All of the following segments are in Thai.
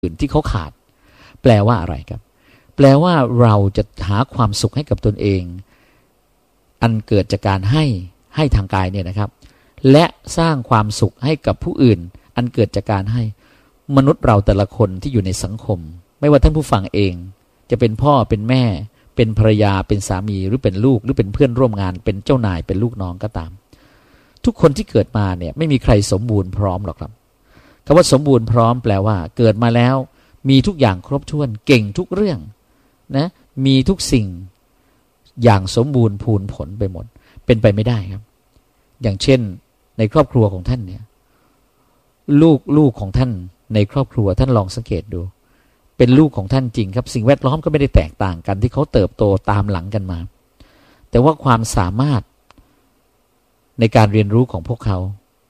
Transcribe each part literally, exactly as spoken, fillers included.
อื่นที่เขาขาดแปลว่าอะไรครับแปลว่าเราจะหาความสุขให้กับตนเองอันเกิดจากการให้ให้ทางกายเนี่ยนะครับและสร้างความสุขให้กับผู้อื่นอันเกิดจากการให้มนุษย์เราแต่ละคนที่อยู่ในสังคมไม่ว่าท่านผู้ฟังเองจะเป็นพ่อเป็นแม่เป็นภรรยาเป็นสามีหรือเป็นลูกหรือเป็นเพื่อนร่วมงานเป็นเจ้านายเป็นลูกน้องก็ตามทุกคนที่เกิดมาเนี่ยไม่มีใครสมบูรณ์พร้อมหรอกครับคำว่าสมบูรณ์พร้อมแปลว่าเกิดมาแล้วมีทุกอย่างครบถ้วนเก่งทุกเรื่องนะมีทุกสิ่งอย่างสมบูรณ์พูนผลไปหมดเป็นไปไม่ได้ครับอย่างเช่นในครอบครัวของท่านเนี่ยลูกลูกของท่านในครอบครัวท่านลองสังเกตดูเป็นลูกของท่านจริงครับสิ่งแวดล้อมก็ไม่ได้แตกต่างกันที่เขาเติบโตตามหลังกันมาแต่ว่าความสามารถในการเรียนรู้ของพวกเขา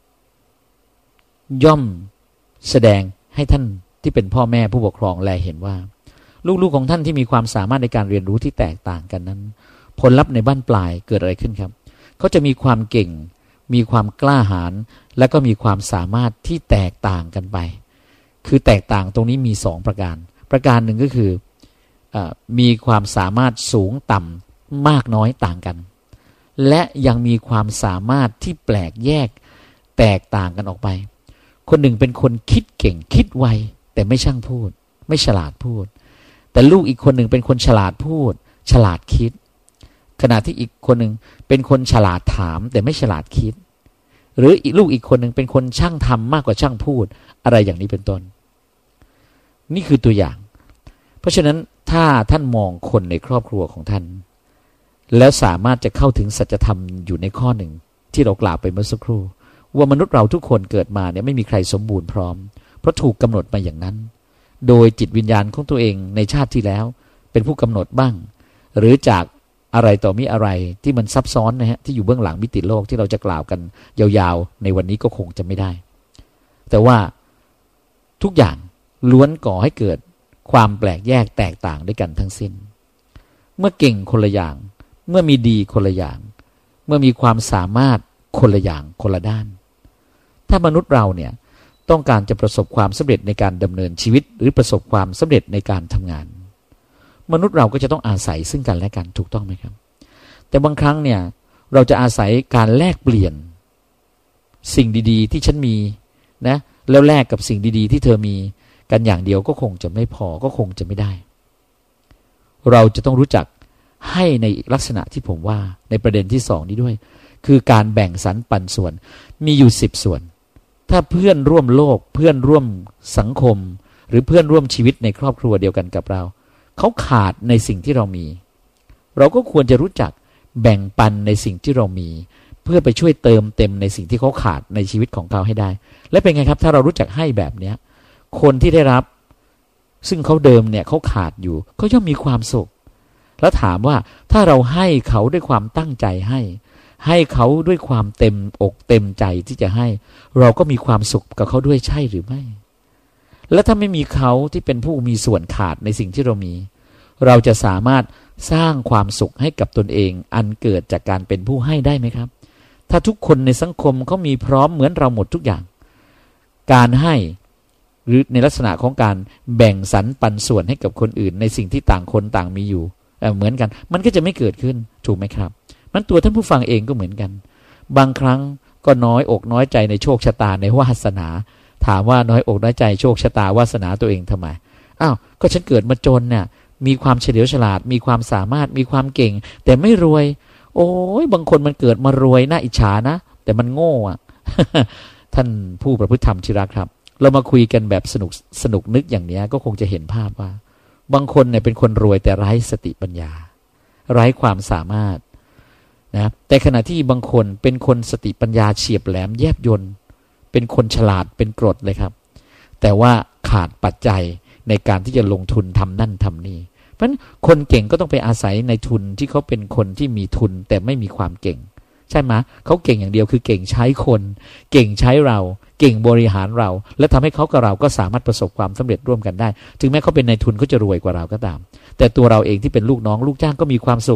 ย่อมแสดงให้ท่านที่เป็นพ่อแม่ผู้ปกครองแลเห็นว่าลูกๆของท่านที่มีความสามารถในการเรียนรู้ที่แตกต่างกันนั้นผลลัพธ์ในบั้นปลายเกิดอะไรขึ้นครับเขาจะมีความเก่งมีความกล้าหาญและก็มีความสามารถที่แตกต่างกันไปคือแตกต่างตรงนี้มีสองประการประการหนึ่งก็คือเอ่อมีความสามารถสูงต่ำมากน้อยต่างกันและยังมีความสามารถที่แปลกแยกแตกต่างกันออกไปคนหนึ่งเป็นคนคิดเก่งคิดไวแต่ไม่ช่างพูดไม่ฉลาดพูดแต่ลูกอีกคนหนึ่งเป็นคนฉลาดพูดฉลาดคิดขณะที่อีกคนหนึ่งเป็นคนฉลาดถามแต่ไม่ฉลาดคิดหรืออีกลูกอีกคนหนึ่งเป็นคนช่างทำมากกว่าช่างพูดอะไรอย่างนี้เป็นต้นนี่คือตัวอย่างเพราะฉะนั้นถ้าท่านมองคนในครอบครัวของท่านแล้วสามารถจะเข้าถึงสัจธรรมอยู่ในข้อหนึ่งที่เรากล่าวไปเมื่อสักครู่ว่ามนุษย์เราทุกคนเกิดมาเนี่ยไม่มีใครสมบูรณ์พร้อมเพราะถูกกำหนดมาอย่างนั้นโดยจิตวิญญาณของตัวเองในชาติที่แล้วเป็นผู้กำหนดบ้างหรือจากอะไรต่อมีอะไรที่มันซับซ้อนนะฮะที่อยู่เบื้องหลังมิติโลกที่เราจะกล่าวกันยาวๆในวันนี้ก็คงจะไม่ได้แต่ว่าทุกอย่างล้วนก่อให้เกิดความแปลกแยกแตกต่างด้วยกันทั้งสิ้นเมื่อเก่งคนละอย่างเมื่อมีดีคนละอย่างเมื่อมีความสามารถคนละอย่างคนละด้านถ้ามนุษย์เราเนี่ยต้องการจะประสบความสำเร็จในการดำเนินชีวิตหรือประสบความสำเร็จในการทำงานมนุษย์เราก็จะต้องอาศัยซึ่งกันและกันถูกต้องไหมครับแต่บางครั้งเนี่ยเราจะอาศัยการแลกเปลี่ยนสิ่งดีๆที่ฉันมีนะแล้วแลกกับสิ่งดีๆที่เธอมีกันอย่างเดียวก็คงจะไม่พอก็คงจะไม่ได้เราจะต้องรู้จักให้ในลักษณะที่ผมว่าในประเด็นที่สองนี้ด้วยคือการแบ่งสรรปันส่วนมีอยู่สิบส่วนถ้าเพื่อนร่วมโลกเพื่อนร่วมสังคมหรือเพื่อนร่วมชีวิตในครอบครัวเดียวกันกับเราเขาขาดในสิ่งที่เรามีเราก็ควรจะรู้จักแบ่งปันในสิ่งที่เรามีเพื่อไปช่วยเติมเต็มในสิ่งที่เขาขาดในชีวิตของเขาให้ได้และเป็นไงครับถ้าเรารู้จักให้แบบนี้คนที่ได้รับซึ่งเขาเดิมเนี่ยเขาขาดอยู่เขาย่อมมีความสุขแล้วถามว่าถ้าเราให้เขาด้วยความตั้งใจให้ให้เขาด้วยความเต็มอกเต็มใจที่จะให้เราก็มีความสุขกับเขาด้วยใช่หรือไม่และถ้าไม่มีเขาที่เป็นผู้มีส่วนขาดในสิ่งที่เรามีเราจะสามารถสร้างความสุขให้กับตนเองอันเกิดจากการเป็นผู้ให้ได้ไหมครับถ้าทุกคนในสังคมเขามีพร้อมเหมือนเราหมดทุกอย่างการให้หรือในลักษณะของการแบ่งสรรปันส่วนให้กับคนอื่นในสิ่งที่ต่างคนต่างมีอยู่เหมือนกันมันก็จะไม่เกิดขึ้นถูกไหมครับมันตัวท่านผู้ฟังเองก็เหมือนกันบางครั้งก็น้อยอกน้อยใจในโชคชะตาในวาสนาถามว่าน้อยอกน้อยใจโชคชะตาวาสนาตัวเองทำไมอ้าวก็ฉันเกิดมาจนเนี่ยมีความเฉลียวฉลาดมีความสามารถมีความเก่งแต่ไม่รวยโอ้ยบางคนมันเกิดมารวยน่าอิจฉานะแต่มันโง่อะ ท่านผู้ประพฤติธรรมที่รักครับเรามาคุยกันแบบสนุกสนุกนึกอย่างนี้ก็คงจะเห็นภาพว่าบางคนเนี่ยเป็นคนรวยแต่ไร้สติปัญญาไร้ความสามารถนะแต่ขณะที่บางคนเป็นคนสติปัญญาเฉียบแหลมแยบยลเป็นคนฉลาดเป็นกรดเลยครับแต่ว่าขาดปัจจัยในการที่จะลงทุนทำนั่นทำนี่เพราะฉะนั้นคนเก่งก็ต้องไปอาศัยในทุนที่เขาเป็นคนที่มีทุนแต่ไม่มีความเก่งใช่ไหมเขาเก่งอย่างเดียวคือเก่งใช้คนเก่งใช้เราเก่งบริหารเราและทำให้เขากับเราก็สามารถประสบความสำเร็จร่วมกันได้ถึงแม้เขาเป็นนายทุนเขาจะรวยกว่าเราก็ตามแต่ตัวเราเองที่เป็นลูกน้องลูกจ้างก็มีความสุข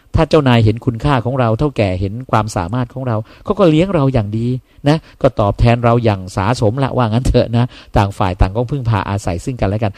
ถ้าเจ้านายเห็นคุณค่าของเราเท่าแก่เห็นความสามารถของเราเขาก็เลี้ยงเราอย่างดีนะก็ตอบแทนเราอย่างสาสมละว่างั้นเถอะนะต่างฝ่ายต่างก็พึ่งพาอาศัยซึ่งกันและกัน